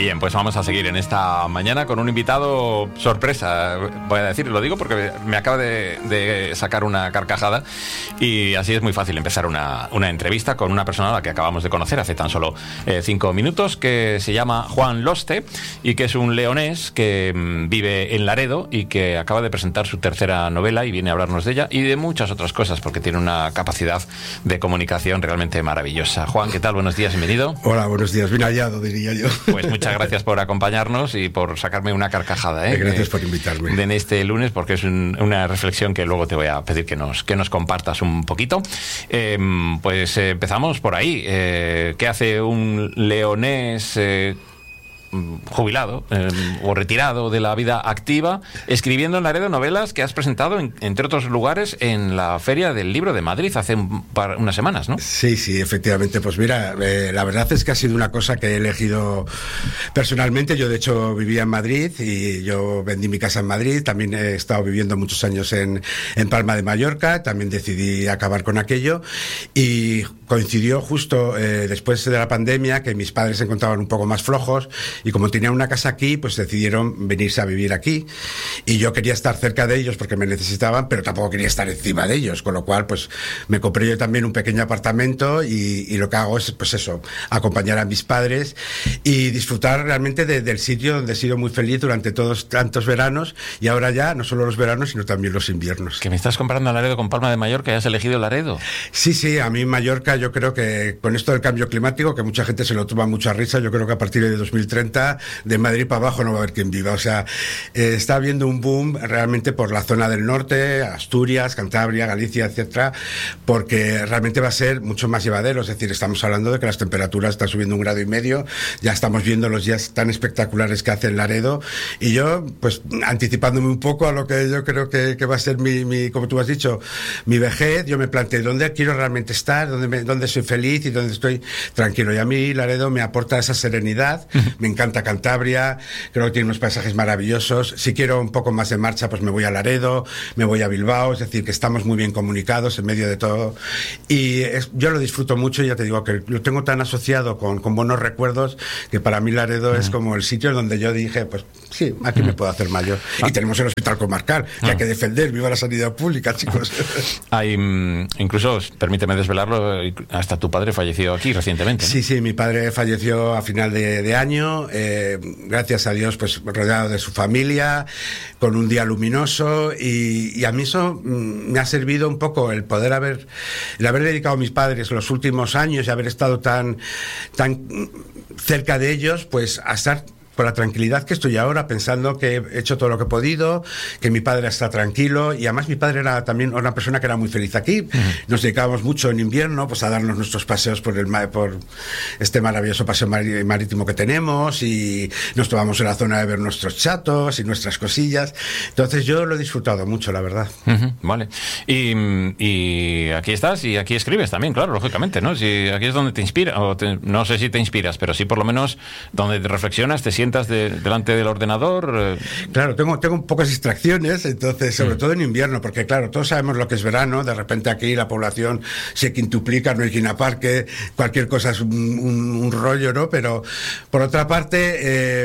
Bien, pues vamos a seguir en esta mañana con un invitado sorpresa. Voy a decir, lo digo porque me acaba de sacar una carcajada y así es muy fácil empezar una entrevista con una persona a la que acabamos de conocer hace tan solo 5 minutos, que se llama Juan Loste y que es un leonés que vive en Laredo y que acaba de presentar su tercera novela y viene a hablarnos de ella y de muchas otras cosas porque tiene una capacidad de comunicación realmente maravillosa. Juan, ¿qué tal? Buenos días, bienvenido. Hola, buenos días. Bien hallado, diría yo. Pues muchas gracias por acompañarnos y por sacarme una carcajada. Gracias por invitarme. En este lunes, porque es una reflexión que luego te voy a pedir que nos compartas un poquito. Pues empezamos por ahí. ¿Qué hace un leonés jubilado o retirado de la vida activa escribiendo en Laredo novelas que has presentado entre otros lugares en la Feria del Libro de Madrid hace unas semanas, ¿no? Sí, efectivamente. Pues mira, la verdad es que ha sido una cosa que he elegido personalmente. Yo de hecho vivía en Madrid y yo vendí mi casa en Madrid. También he estado viviendo muchos años en Palma de Mallorca. También decidí acabar con aquello y coincidió justo después de la pandemia, que mis padres se encontraban un poco más flojos y como tenían una casa aquí, pues decidieron venirse a vivir aquí y yo quería estar cerca de ellos porque me necesitaban, pero tampoco quería estar encima de ellos, con lo cual pues me compré yo también un pequeño apartamento y lo que hago es pues eso, acompañar a mis padres y disfrutar realmente del sitio donde he sido muy feliz durante todos tantos veranos y ahora ya no solo los veranos sino también los inviernos. ¿Que me estás comparando a Laredo con Palma de Mallorca y has elegido Laredo? Sí, a mí Mallorca yo creo que con esto del cambio climático, que mucha gente se lo toma mucha risa, yo creo que a partir de 2030 de Madrid para abajo no va a haber quien viva. O sea, está habiendo un boom realmente por la zona del norte, Asturias, Cantabria, Galicia, etcétera, porque realmente va a ser mucho más llevadero. Es decir, estamos hablando de que las temperaturas están subiendo 1,5 grados, ya estamos viendo los días tan espectaculares que hace en Laredo y yo, pues anticipándome un poco a lo que yo creo que va a ser como tú has dicho, mi vejez, yo me planteé dónde quiero realmente estar, dónde soy feliz y dónde estoy tranquilo. Y a mí Laredo me aporta esa serenidad, me encanta Cantabria, creo que tiene unos paisajes maravillosos. Si quiero un poco más de marcha, pues me voy a Laredo, me voy a Bilbao, es decir, que estamos muy bien comunicados en medio de todo. Y yo lo disfruto mucho, y ya te digo que lo tengo tan asociado con buenos recuerdos, que para mí Laredo es como el sitio donde yo dije, pues sí, aquí me puedo hacer mayor. Y tenemos el hospital comarcal, que hay que defender, viva la sanidad pública, chicos. Hay, incluso, permíteme desvelarlo, hasta tu padre falleció aquí recientemente, ¿no? Sí, mi padre falleció a final de año. Gracias a Dios, pues rodeado de su familia, con un día luminoso y a mí eso me ha servido un poco el haber dedicado a mis padres los últimos años y haber estado tan cerca de ellos, pues a estar con la tranquilidad que estoy ahora, pensando que he hecho todo lo que he podido, que mi padre está tranquilo, y además mi padre era también una persona que era muy feliz aquí. Nos dedicábamos mucho en invierno pues a darnos nuestros paseos por este maravilloso paseo marítimo que tenemos, y nos tomamos en la zona de ver nuestros chatos y nuestras cosillas. Entonces yo lo he disfrutado mucho, la verdad. Vale. Y aquí estás y aquí escribes también, claro, lógicamente, ¿no? Si aquí es donde te inspira, no sé si te inspiras, pero sí por lo menos donde te reflexionas, te sientas delante del ordenador. Claro, tengo pocas distracciones, entonces, sobre todo en invierno, porque claro, todos sabemos lo que es verano, de repente aquí la población se quintuplica, no hay quien aparque, cualquier cosa es un rollo, ¿no? Pero por otra parte,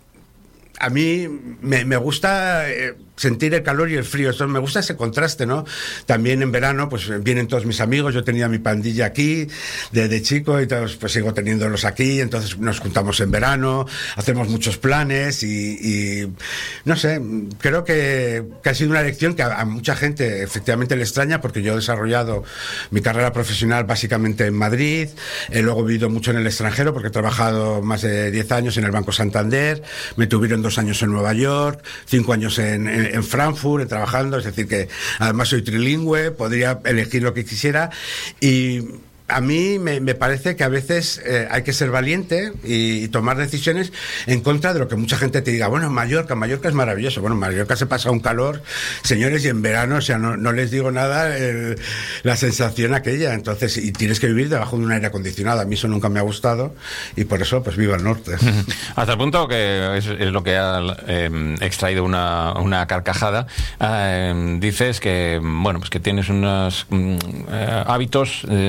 a mí me gusta sentir el calor y el frío. Entonces me gusta ese contraste, ¿no? También en verano pues vienen todos mis amigos, yo tenía mi pandilla aquí de chico y todos, pues sigo teniéndolos aquí, entonces nos juntamos en verano, hacemos muchos planes y no sé, creo que ha sido una lección que a mucha gente efectivamente le extraña, porque yo he desarrollado mi carrera profesional básicamente en Madrid, luego he vivido mucho en el extranjero porque he trabajado más de 10 años en el Banco Santander, me tuvieron 2 años en Nueva York, 5 años en Frankfurt trabajando, es decir que además soy trilingüe, podría elegir lo que quisiera, y a mí me parece que a veces hay que ser valiente y tomar decisiones en contra de lo que mucha gente te diga. Bueno, Mallorca es maravilloso. Bueno, Mallorca se pasa un calor, señores, y en verano, o sea, no les digo nada, la sensación aquella. Entonces, y tienes que vivir debajo de un aire acondicionado. A mí eso nunca me ha gustado y por eso, pues viva el norte. Hasta el punto que es lo que ha extraído una carcajada. Dices que, bueno, pues que tienes unos hábitos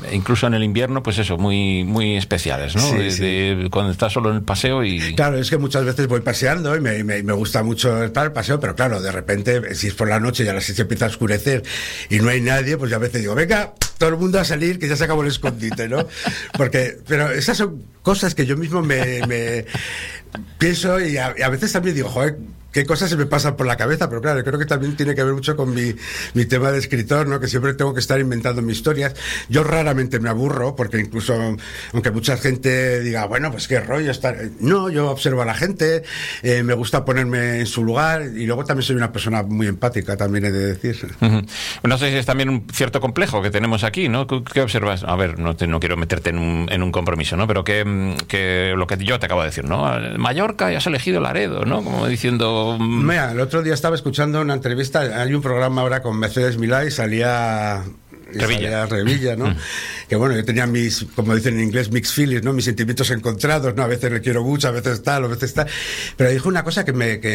incluso en el invierno, pues eso, muy, muy especiales, ¿no? Cuando estás solo en el paseo y... Claro, es que muchas veces voy paseando y me gusta mucho el paseo, pero claro, de repente, si es por la noche y a las 6 empieza a oscurecer y no hay nadie, pues ya a veces digo, venga, todo el mundo a salir, que ya se acabó el escondite, ¿no? Pero esas son cosas que yo mismo me pienso y a veces también digo, joder, qué cosas se me pasan por la cabeza, pero claro, creo que también tiene que ver mucho con mi tema de escritor, ¿no? Que siempre tengo que estar inventando mis historias. Yo raramente me aburro, porque incluso, aunque mucha gente diga, bueno, pues qué rollo estar... No, yo observo a la gente, me gusta ponerme en su lugar, y luego también soy una persona muy empática, también he de decir. Uh-huh. No sé si es también un cierto complejo que tenemos aquí, ¿no? ¿Qué observas? A ver, no quiero meterte en un compromiso, ¿no? Pero que lo que yo te acabo de decir, ¿no? Mallorca, y has elegido Laredo, ¿no? Como diciendo... Mira, el otro día estaba escuchando una entrevista, hay un programa ahora con Mercedes Milá y salía Revilla, ¿no? Que bueno, yo tenía mis, como dicen en inglés, mixed feelings, ¿no? Mis sentimientos encontrados, ¿no? A veces le quiero mucho, a veces tal, a veces tal. Pero dijo una cosa que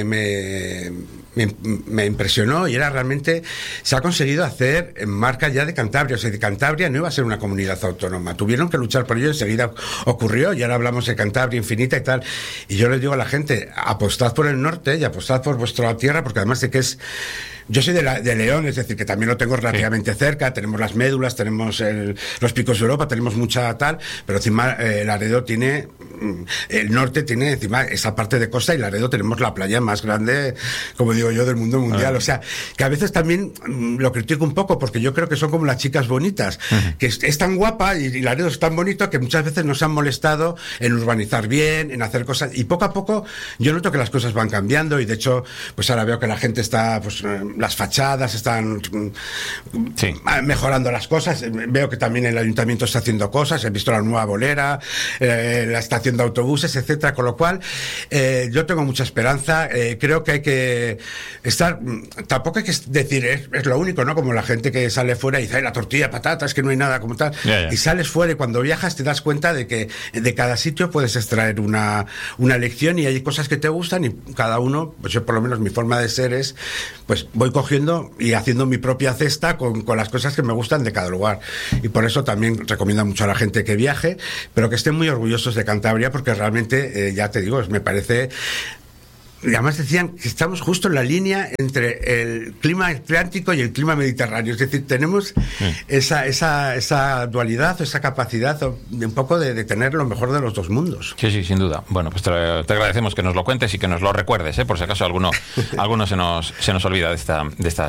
me impresionó, y era realmente, se ha conseguido hacer marca ya de Cantabria. O sea, de Cantabria no iba a ser una comunidad autónoma. Tuvieron que luchar por ello, enseguida ocurrió, y ahora hablamos de Cantabria infinita y tal. Y yo les digo a la gente, apostad por el norte y apostad por vuestra tierra, porque además de que es... Yo soy de León, es decir, que también lo tengo relativamente cerca, tenemos las médulas, tenemos los picos de Europa, tenemos mucha tal, pero encima Laredo tiene, el norte tiene encima esa parte de costa, y Laredo tenemos la playa más grande, como digo yo, del mundo mundial. O sea, que a veces también lo critico un poco, porque yo creo que son como las chicas bonitas, que es tan guapa y Laredo es tan bonito que muchas veces nos han molestado en urbanizar bien, en hacer cosas, y poco a poco yo noto que las cosas van cambiando, y de hecho, pues ahora veo que la gente está, pues... las fachadas están mejorando las cosas. Veo que también el ayuntamiento está haciendo cosas. He visto la nueva bolera, la estación de autobuses, etcétera. Con lo cual, yo tengo mucha esperanza. Creo que hay que estar... Tampoco hay que decir, es lo único, ¿no? Como la gente que sale fuera y dice, la tortilla de patatas, que no hay nada como tal. Y sales fuera, y cuando viajas te das cuenta de que de cada sitio puedes extraer una lección, y hay cosas que te gustan, y cada uno, pues yo por lo menos mi forma de ser es, pues voy cogiendo y haciendo mi propia cesta con las cosas que me gustan de cada lugar. Y por eso también recomiendo mucho a la gente que viaje, pero que estén muy orgullosos de Cantabria, porque realmente, ya te digo, me parece... Y además decían que estamos justo en la línea entre el clima atlántico y el clima mediterráneo. Es decir, tenemos esa dualidad, esa capacidad de un poco de tener lo mejor de los dos mundos. Sí, sin duda. Bueno, pues te agradecemos que nos lo cuentes y que nos lo recuerdes, por si acaso alguno se nos olvida de esta